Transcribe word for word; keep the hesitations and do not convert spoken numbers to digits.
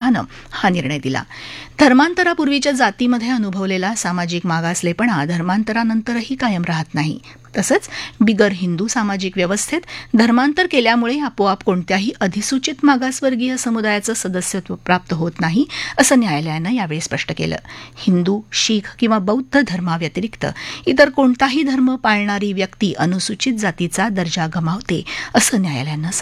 पीठानं हा निर्णय दिला. धर्मांतरापूर्वीच्या जातीमध्ये अनुभवलेला सामाजिक मागासलेपणा धर्मांतरानंतरही कायम राहत नाही. तसंच बिगर हिंदू सामाजिक व्यवस्थेत धर्मांतर केल्यामुळे आपोआप कोणत्याही अधिसूचित मागासवर्गीय समुदायाचं सदस्यत्व प्राप्त होत नाही, असं न्यायालयानं यावेळी स्पष्ट केलं. हिंदू, शीख किंवा बौद्ध धर्माव्यतिरिक्त इतर कोणताही धर्म पाळणारी व्यक्ती अनुसूचित जातीचा दर्जा गमावते, असं न्यायालयानं